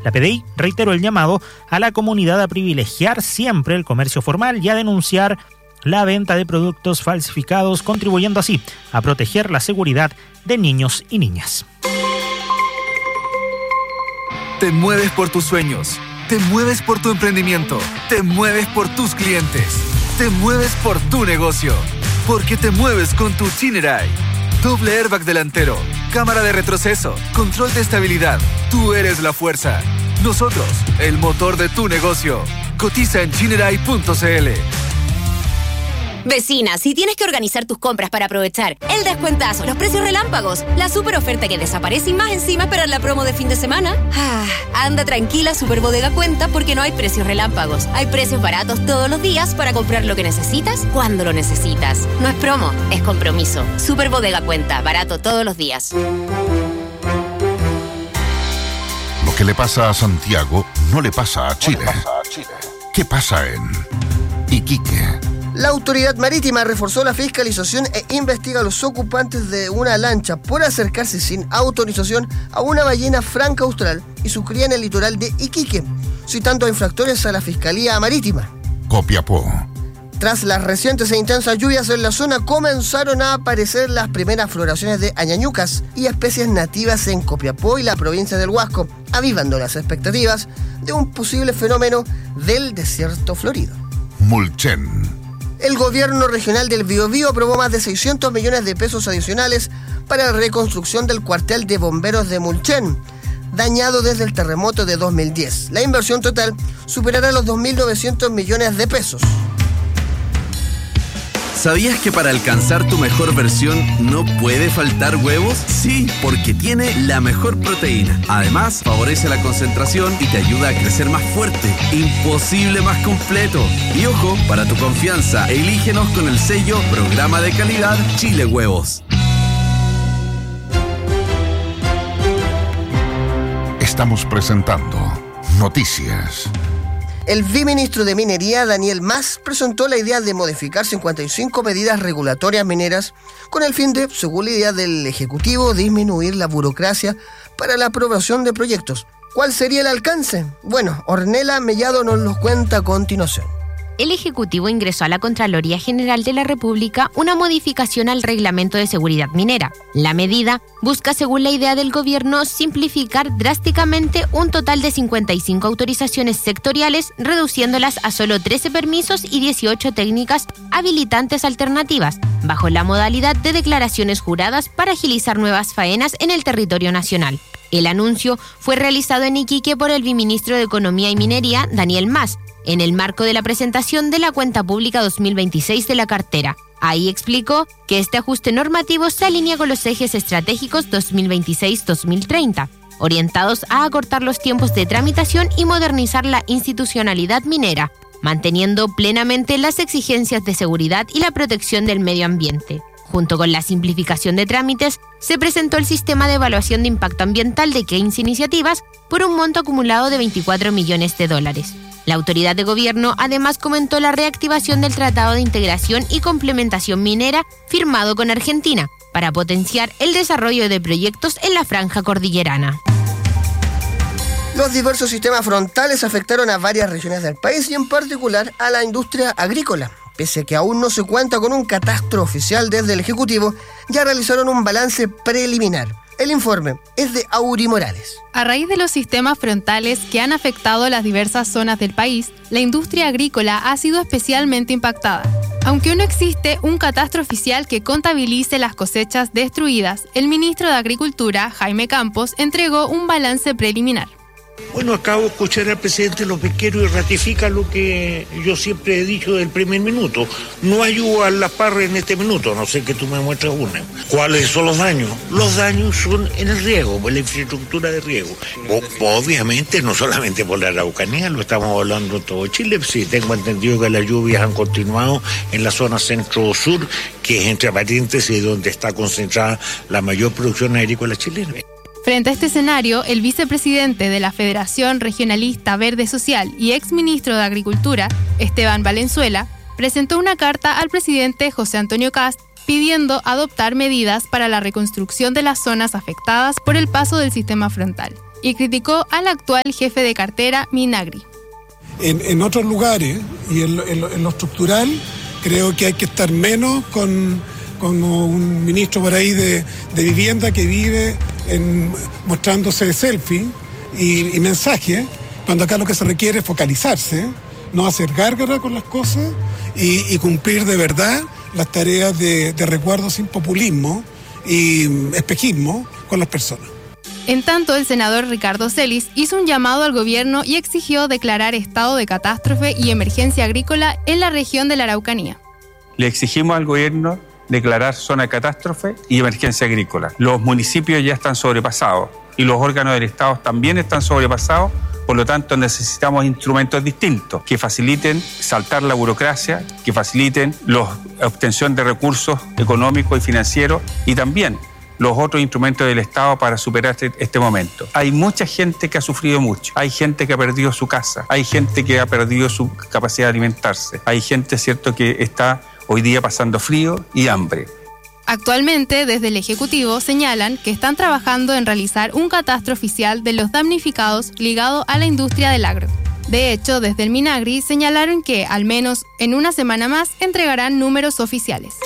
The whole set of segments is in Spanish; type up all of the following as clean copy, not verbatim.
La PDI reiteró el llamado a la comunidad a privilegiar siempre el comercio formal y a denunciar la venta de productos falsificados, contribuyendo así a proteger la seguridad de niños y niñas. Te mueves por tus sueños, te mueves por tu emprendimiento, te mueves por tus clientes, te mueves por tu negocio, porque te mueves con tu Chinerai. Doble airbag delantero, cámara de retroceso, control de estabilidad. Tú eres la fuerza. Nosotros, el motor de tu negocio. Cotiza en chinerai.cl. Vecina, si tienes que organizar tus compras para aprovechar el descuentazo, los precios relámpagos, la super oferta que desaparece y más encima esperar la promo de fin de semana. Anda tranquila, Super Bodega cuenta, porque no hay precios relámpagos. Hay precios baratos todos los días para comprar lo que necesitas cuando lo necesitas. No es promo, es compromiso. Super Bodega cuenta, barato todos los días. Lo que le pasa a Santiago no le pasa a Chile. ¿Qué pasa en Iquique? La autoridad marítima reforzó la fiscalización e investiga a los ocupantes de una lancha por acercarse sin autorización a una ballena franca austral y su cría en el litoral de Iquique, citando a infractores a la Fiscalía Marítima. Copiapó. Tras las recientes e intensas lluvias en la zona, comenzaron a aparecer las primeras floraciones de añañucas y especies nativas en Copiapó y la provincia del Huasco, avivando las expectativas de un posible fenómeno del desierto florido. Mulchen. El gobierno regional del Biobío aprobó más de 600 millones de pesos adicionales para la reconstrucción del cuartel de bomberos de Mulchen, dañado desde el terremoto de 2010. La inversión total superará los 2.900 millones de pesos. ¿Sabías que para alcanzar tu mejor versión no puede faltar huevos? Sí, porque tiene la mejor proteína. Además, favorece la concentración y te ayuda a crecer más fuerte. Imposible más completo. Y ojo, para tu confianza, elígenos con el sello Programa de Calidad Chile Huevos. Estamos presentando Noticias. El viceministro de Minería, Daniel Mas, presentó la idea de modificar 55 medidas regulatorias mineras con el fin de, según la idea del Ejecutivo, disminuir la burocracia para la aprobación de proyectos. ¿Cuál sería el alcance? Bueno, Ornella Mellado nos lo cuenta a continuación. El Ejecutivo ingresó a la Contraloría General de la República una modificación al Reglamento de Seguridad Minera. La medida busca, según la idea del gobierno, simplificar drásticamente un total de 55 autorizaciones sectoriales, reduciéndolas a solo 13 permisos y 18 técnicas habilitantes alternativas, bajo la modalidad de declaraciones juradas para agilizar nuevas faenas en el territorio nacional. El anuncio fue realizado en Iquique por el viceministro de Economía y Minería, Daniel Mas, en el marco de la presentación de la Cuenta Pública 2026 de la cartera. Ahí explicó que este ajuste normativo se alinea con los ejes estratégicos 2026-2030, orientados a acortar los tiempos de tramitación y modernizar la institucionalidad minera, manteniendo plenamente las exigencias de seguridad y la protección del medio ambiente. Junto con la simplificación de trámites, se presentó el sistema de evaluación de impacto ambiental de 15 iniciativas por un monto acumulado de $24 millones. La autoridad de gobierno además comentó la reactivación del Tratado de Integración y Complementación Minera firmado con Argentina para potenciar el desarrollo de proyectos en la franja cordillerana. Los diversos sistemas frontales afectaron a varias regiones del país y en particular a la industria agrícola. Pese a que aún no se cuenta con un catastro oficial desde el Ejecutivo, ya realizaron un balance preliminar. El informe es de Auri Morales. A raíz de los sistemas frontales que han afectado las diversas zonas del país, la industria agrícola ha sido especialmente impactada. Aunque no existe un catastro oficial que contabilice las cosechas destruidas, el ministro de Agricultura, Jaime Campos, entregó un balance preliminar. Bueno, acabo de escuchar al presidente López Quero y ratifica lo que yo siempre he dicho del primer minuto. No hay uvas en las parras en este minuto, a no ser que tú me muestres una. ¿Cuáles son los daños? Los daños son en el riego, por la infraestructura de riego. Obviamente, no solamente por la Araucanía, lo estamos hablando en todo Chile. Sí, tengo entendido que las lluvias han continuado en la zona centro-sur, que es entre paréntesis donde está concentrada la mayor producción agrícola chilena. Frente a este escenario, el vicepresidente de la Federación Regionalista Verde Social y exministro de Agricultura, Esteban Valenzuela, presentó una carta al presidente José Antonio Kast pidiendo adoptar medidas para la reconstrucción de las zonas afectadas por el paso del sistema frontal. y criticó al actual jefe de cartera, Minagri. En otros lugares y en lo estructural, creo que hay que estar menos con un ministro por ahí de vivienda que vive mostrándose selfie y mensajes, cuando acá lo que se requiere es focalizarse, no hacer gárgara con las cosas y cumplir de verdad las tareas de recuerdo sin populismo y espejismo con las personas. En tanto, el senador Ricardo Celis hizo un llamado al gobierno y exigió declarar estado de catástrofe y emergencia agrícola en la región de la Araucanía. Le exigimos al gobierno declarar zona de catástrofe y emergencia agrícola. Los municipios ya están sobrepasados y los órganos del Estado también están sobrepasados, por lo tanto necesitamos instrumentos distintos que faciliten saltar la burocracia, que faciliten la obtención de recursos económicos y financieros y también los otros instrumentos del Estado para superar este momento. Hay mucha gente que ha sufrido mucho, hay gente que ha perdido su casa, hay gente que ha perdido su capacidad de alimentarse, hay gente, cierto, que está hoy día pasando frío y hambre. Actualmente, desde el Ejecutivo señalan que están trabajando en realizar un catastro oficial de los damnificados ligado a la industria del agro. De hecho, desde el Minagri señalaron que, al menos en una semana más, entregarán números oficiales.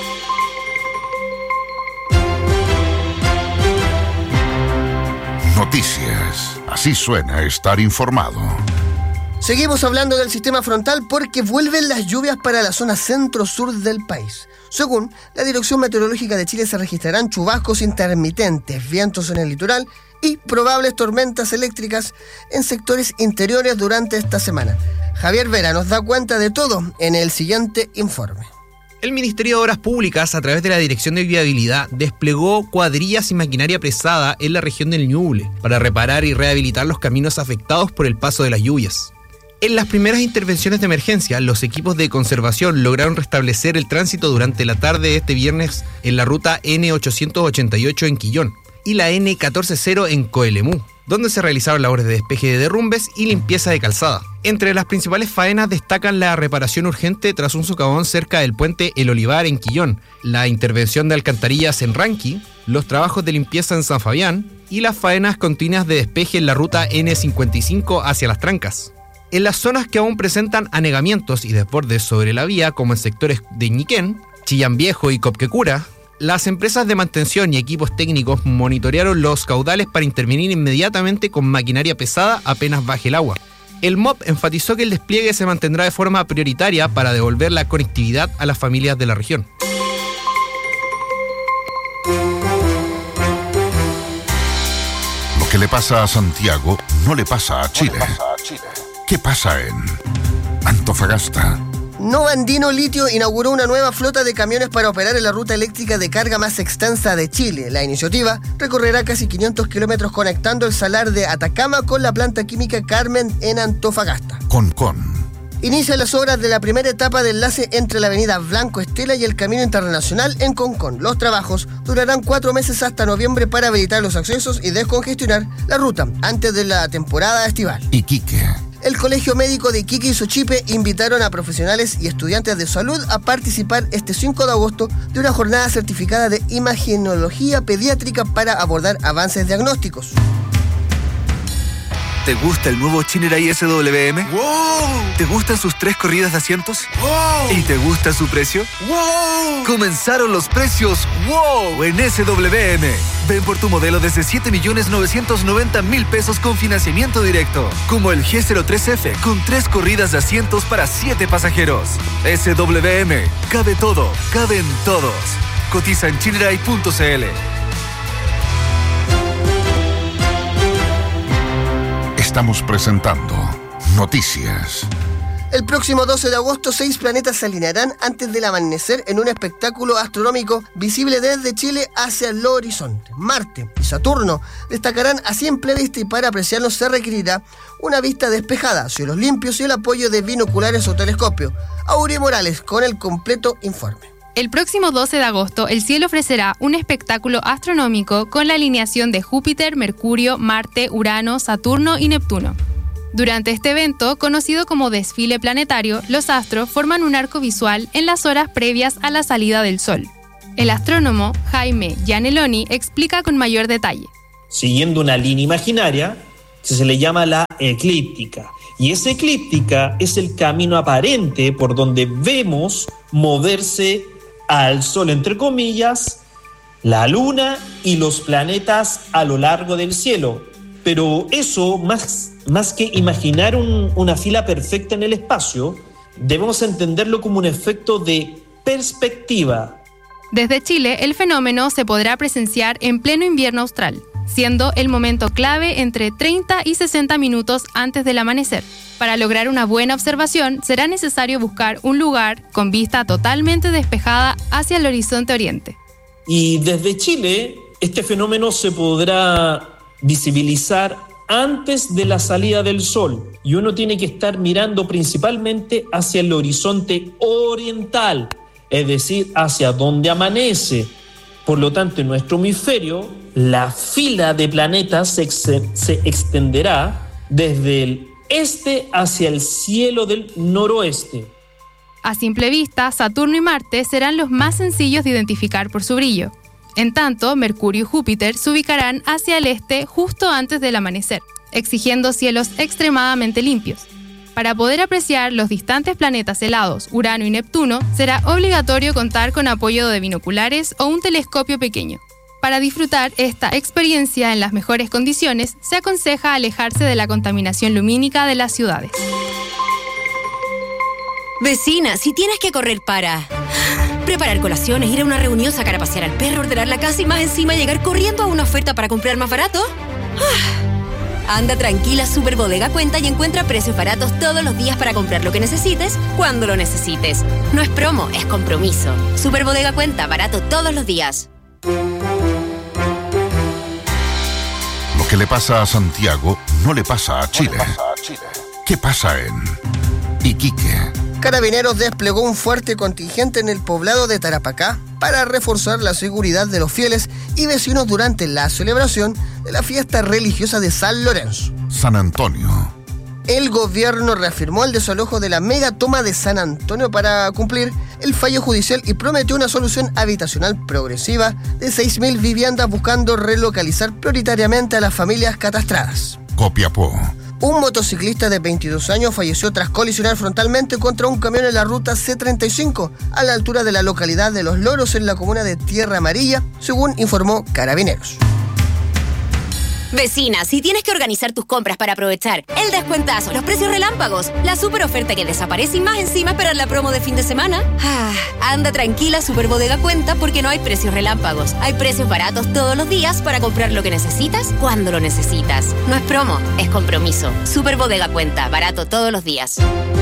Noticias. Así suena estar informado. Seguimos hablando del sistema frontal porque vuelven las lluvias para la zona centro-sur del país. Según la Dirección Meteorológica de Chile, se registrarán chubascos intermitentes, vientos en el litoral y probables tormentas eléctricas en sectores interiores durante esta semana. Javier Vera nos da cuenta de todo en el siguiente informe. El Ministerio de Obras Públicas, a través de la Dirección de Viabilidad, desplegó cuadrillas y maquinaria pesada en la región del Ñuble para reparar y rehabilitar los caminos afectados por el paso de las lluvias. En las primeras intervenciones de emergencia, los equipos de conservación lograron restablecer el tránsito durante la tarde de este viernes en la ruta N888 en Quillón y la N140 en Coelemú, donde se realizaron labores de despeje de derrumbes y limpieza de calzada. Entre las principales faenas destacan la reparación urgente tras un socavón cerca del puente El Olivar en Quillón, la intervención de alcantarillas en Ranqui, los trabajos de limpieza en San Fabián y las faenas continuas de despeje en la ruta N55 hacia Las Trancas. En las zonas que aún presentan anegamientos y desbordes sobre la vía, como en sectores de Ñiquén, Chillán Viejo y Copquecura, las empresas de mantención y equipos técnicos monitorearon los caudales para intervenir inmediatamente con maquinaria pesada apenas baje el agua. El MOP enfatizó que el despliegue se mantendrá de forma prioritaria para devolver la conectividad a las familias de la región. Lo que le pasa a Santiago no le pasa a Chile. ¿Qué pasa en Antofagasta? Nova Andino Litio inauguró una nueva flota de camiones para operar en la ruta eléctrica de carga más extensa de Chile. La iniciativa recorrerá casi 500 kilómetros conectando el salar de Atacama con la planta química Carmen en Antofagasta. Inicia las obras de la primera etapa de enlace entre la avenida Blanco Estela y el Camino Internacional en Concón. Los trabajos durarán 4 meses hasta noviembre para habilitar los accesos y descongestionar la ruta antes de la temporada estival. Iquique. El Colegio Médico de Iquique y Sochipe invitaron a profesionales y estudiantes de salud a participar este 5 de agosto de una jornada certificada de imagenología pediátrica para abordar avances diagnósticos. ¿Te gusta el nuevo Chineray SWM? ¡Wow! ¿Te gustan sus 3 corridas de asientos? ¡Wow! ¿Y te gusta su precio? ¡Wow! Comenzaron los precios ¡wow! En SWM. Ven por tu modelo desde 7.990.000 pesos con financiamiento directo. Como el G03F con 3 corridas de asientos para 7 pasajeros. SWM. Cabe todo. Caben todos. Cotiza en chineray.cl. Estamos presentando Noticias. El próximo 12 de agosto, 6 planetas se alinearán antes del amanecer en un espectáculo astronómico visible desde Chile hacia el horizonte. Marte y Saturno destacarán a simple vista y para apreciarlos se requerirá una vista despejada, cielos limpios y el apoyo de binoculares o telescopio. Auri Morales con el completo informe. El próximo 12 de agosto, el cielo ofrecerá un espectáculo astronómico con la alineación de Júpiter, Mercurio, Marte, Urano, Saturno y Neptuno. Durante este evento, conocido como desfile planetario, los astros forman un arco visual en las horas previas a la salida del Sol. El astrónomo Jaime Gianelloni explica con mayor detalle. Siguiendo una línea imaginaria, que se le llama la eclíptica. Y esa eclíptica es el camino aparente por donde vemos moverse al Sol, entre comillas, la Luna y los planetas a lo largo del cielo. Pero eso, más que imaginar una fila perfecta en el espacio, debemos entenderlo como un efecto de perspectiva. Desde Chile, el fenómeno se podrá presenciar en pleno invierno austral, siendo el momento clave entre 30 y 60 minutos antes del amanecer. Para lograr una buena observación, será necesario buscar un lugar con vista totalmente despejada hacia el horizonte oriente. Y desde Chile, este fenómeno se podrá visibilizar antes de la salida del sol, y uno tiene que estar mirando principalmente hacia el horizonte oriental, es decir, hacia donde amanece. Por lo tanto, en nuestro hemisferio, la fila de planetas se extenderá desde el este hacia el cielo del noroeste. A simple vista, Saturno y Marte serán los más sencillos de identificar por su brillo. En tanto, Mercurio y Júpiter se ubicarán hacia el este justo antes del amanecer, exigiendo cielos extremadamente limpios. Para poder apreciar los distantes planetas helados, Urano y Neptuno, será obligatorio contar con apoyo de binoculares o un telescopio pequeño. Para disfrutar esta experiencia en las mejores condiciones, se aconseja alejarse de la contaminación lumínica de las ciudades. Vecina, si tienes que correr para preparar colaciones, ir a una reunión, sacar a pasear al perro, ordenar la casa y más encima llegar corriendo a una oferta para comprar más barato, anda tranquila, Superbodega Cuenta y encuentra precios baratos todos los días para comprar lo que necesites, cuando lo necesites. No es promo, es compromiso. Superbodega Cuenta, barato todos los días. Lo que le pasa a Santiago no le pasa a Chile. ¿Qué pasa en Iquique? Carabineros desplegó un fuerte contingente en el poblado de Tarapacá para reforzar la seguridad de los fieles y vecinos durante la celebración de la fiesta religiosa de San Lorenzo. San Antonio. El gobierno reafirmó el desalojo de la megatoma de San Antonio para cumplir el fallo judicial y prometió una solución habitacional progresiva de 6.000 viviendas buscando relocalizar prioritariamente a las familias catastradas. Copiapó. Un motociclista de 22 años falleció tras colisionar frontalmente contra un camión en la ruta C35 a la altura de la localidad de Los Loros en la comuna de Tierra Amarilla, según informó Carabineros. Vecina, si tienes que organizar tus compras para aprovechar el descuentazo, los precios relámpagos, la super oferta que desaparece y más encima esperar la promo de fin de semana, anda tranquila, Superbodega Cuenta, porque no hay precios relámpagos. Hay precios baratos todos los días para comprar lo que necesitas cuando lo necesitas. No es promo, es compromiso. Superbodega Cuenta, barato todos los días.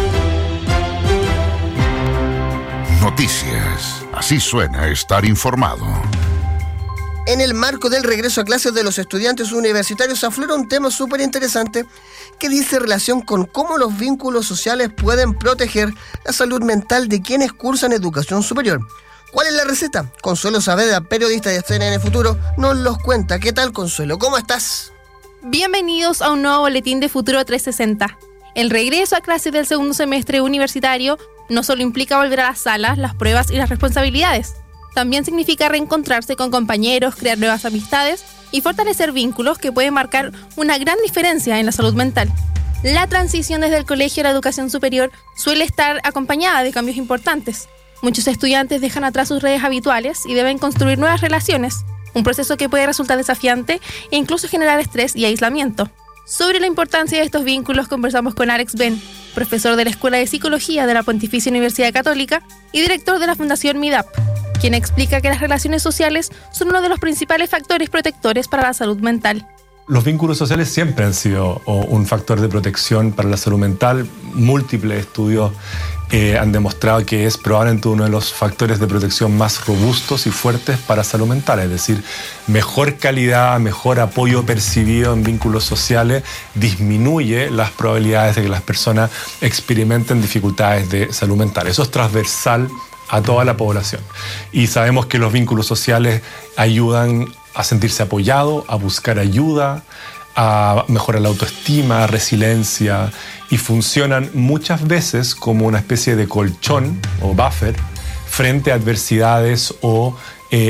Noticias. Así suena estar informado. En el marco del regreso a clases de los estudiantes universitarios aflora un tema súper interesante que dice relación con cómo los vínculos sociales pueden proteger la salud mental de quienes cursan educación superior. ¿Cuál es la receta? Consuelo Saavedra, periodista de CNN Futuro, nos los cuenta. ¿Qué tal, Consuelo? ¿Cómo estás? Bienvenidos a un nuevo boletín de Futuro 360. El regreso a clases del segundo semestre universitario no solo implica volver a las salas, las pruebas y las responsabilidades. También significa reencontrarse con compañeros, crear nuevas amistades y fortalecer vínculos que pueden marcar una gran diferencia en la salud mental. La transición desde el colegio a la educación superior suele estar acompañada de cambios importantes. Muchos estudiantes dejan atrás sus redes habituales y deben construir nuevas relaciones, un proceso que puede resultar desafiante e incluso generar estrés y aislamiento. Sobre la importancia de estos vínculos conversamos con Alex Ben, profesor de la Escuela de Psicología de la Pontificia Universidad Católica y director de la Fundación MIDAP, quien explica que las relaciones sociales son uno de los principales factores protectores para la salud mental. Los vínculos sociales siempre han sido un factor de protección para la salud mental. Múltiples estudios han demostrado que es probablemente uno de los factores de protección más robustos y fuertes para la salud mental. Es decir, mejor calidad, mejor apoyo percibido en vínculos sociales disminuye las probabilidades de que las personas experimenten dificultades de salud mental. Eso es transversal a toda la población. Y sabemos que los vínculos sociales ayudan a sentirse apoyado, a buscar ayuda, a mejorar la autoestima, resiliencia, y funcionan muchas veces como una especie de colchón o buffer frente a adversidades o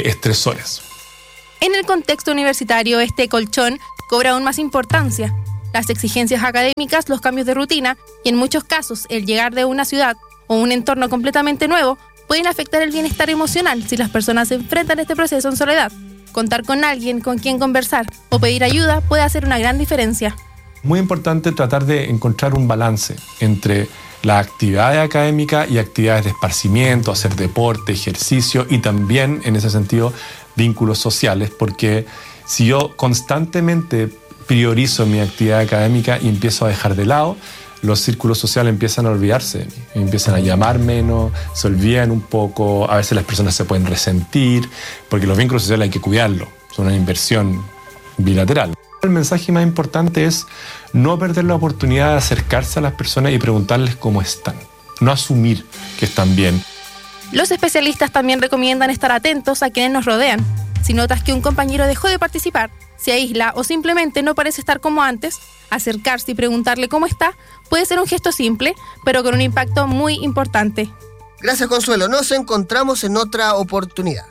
estresores. En el contexto universitario, este colchón cobra aún más importancia. Las exigencias académicas, los cambios de rutina y en muchos casos el llegar de una ciudad o un entorno completamente nuevo pueden afectar el bienestar emocional si las personas se enfrentan a este proceso en soledad. Contar con alguien con quien conversar o pedir ayuda puede hacer una gran diferencia. Muy importante tratar de encontrar un balance entre la actividad académica y actividades de esparcimiento, hacer deporte, ejercicio y también, en ese sentido, vínculos sociales, porque si yo constantemente priorizo mi actividad académica y empiezo a dejar de lado, los círculos sociales empiezan a olvidarse de mí, empiezan a llamar menos, se olvidan un poco, a veces las personas se pueden resentir, porque los vínculos sociales hay que cuidarlos, son una inversión bilateral. El mensaje más importante es no perder la oportunidad de acercarse a las personas y preguntarles cómo están, no asumir que están bien. Los especialistas también recomiendan estar atentos a quienes nos rodean. Si notas que un compañero dejó de participar, se aísla o simplemente no parece estar como antes, acercarse y preguntarle cómo está puede ser un gesto simple, pero con un impacto muy importante. Gracias, Consuelo. Nos encontramos en otra oportunidad.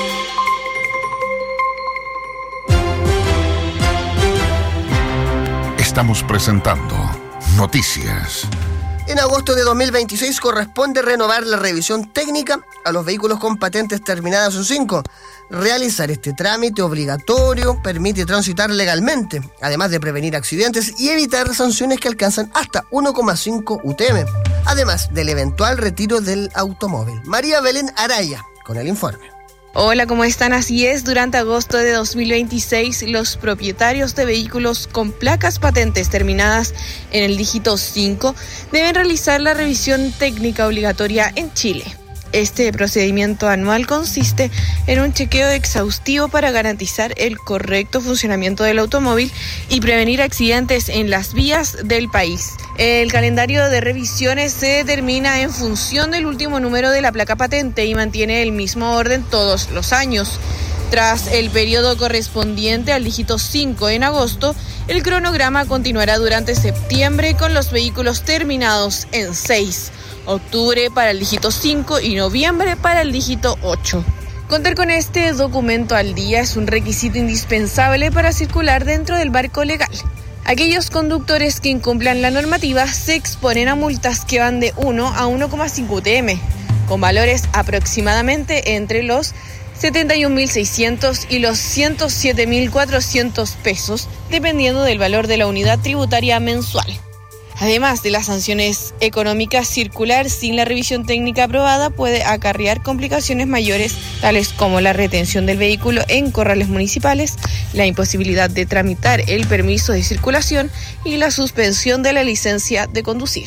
Estamos presentando Noticias. En agosto de 2026 corresponde renovar la revisión técnica a los vehículos con patentes terminadas en 5. Realizar este trámite obligatorio permite transitar legalmente, además de prevenir accidentes y evitar sanciones que alcanzan hasta 1,5 UTM, además del eventual retiro del automóvil. María Belén Araya, con el informe. Hola, ¿cómo están? Así es, durante agosto de 2026, los propietarios de vehículos con placas patentes terminadas en el dígito 5 deben realizar la revisión técnica obligatoria en Chile. Este procedimiento anual consiste en un chequeo exhaustivo para garantizar el correcto funcionamiento del automóvil y prevenir accidentes en las vías del país. El calendario de revisiones se determina en función del último número de la placa patente y mantiene el mismo orden todos los años. Tras el periodo correspondiente al dígito 5 en agosto, el cronograma continuará durante septiembre con los vehículos terminados en 6. Octubre para el dígito 5 y noviembre para el dígito 8. Contar con este documento al día es un requisito indispensable para circular dentro del marco legal. Aquellos conductores que incumplan la normativa se exponen a multas que van de 1 a 1,5 UTM, con valores aproximadamente entre los 71.600 y los 107.400 pesos, dependiendo del valor de la unidad tributaria mensual. Además de las sanciones económicas, circular sin la revisión técnica aprobada puede acarrear complicaciones mayores, tales como la retención del vehículo en corrales municipales, la imposibilidad de tramitar el permiso de circulación y la suspensión de la licencia de conducir.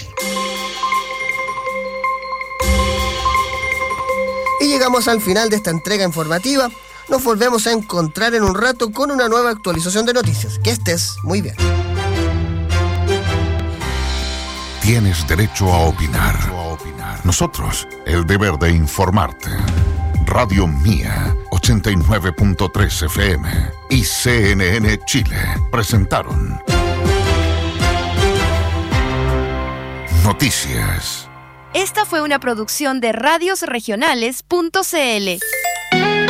Y llegamos al final de esta entrega informativa. Nos volvemos a encontrar en un rato con una nueva actualización de noticias. Que estés muy bien. Tienes derecho a opinar. Nosotros, el deber de informarte. Radio Mía, 89.3 FM y CNN Chile presentaron Noticias. Esta fue una producción de radiosregionales.cl.